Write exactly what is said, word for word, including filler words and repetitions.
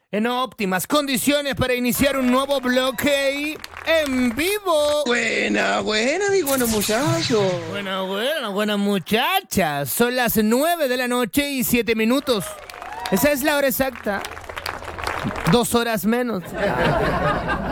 en óptimas condiciones para iniciar un nuevo bloque en vivo. Buena, buena, mi buenos muchachos. Buena, buena, buenas muchachas. Son las nueve de la noche y siete minutos. Esa es la hora exacta. Dos horas menos.